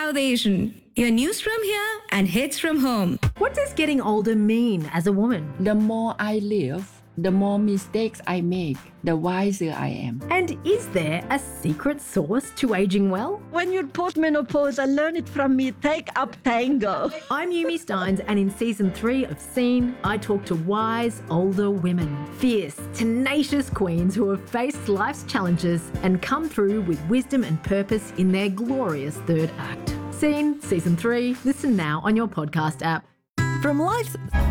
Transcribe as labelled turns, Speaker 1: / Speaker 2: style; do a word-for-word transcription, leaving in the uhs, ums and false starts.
Speaker 1: South Asian. Your news from here and hits from home.
Speaker 2: What does getting older mean as a woman?
Speaker 3: The more I live, the more mistakes I make, the wiser I am.
Speaker 2: And is there a secret sauce to aging well?
Speaker 4: When you're post-menopause, I learned it from me. Take up tango.
Speaker 2: I'm Yumi Steins, and in season three of Seen, I talk to wise older women, fierce, tenacious queens who have faced life's challenges and come through with wisdom and purpose in their glorious third act. Seen, season three. Listen now on your podcast app.
Speaker 5: From life's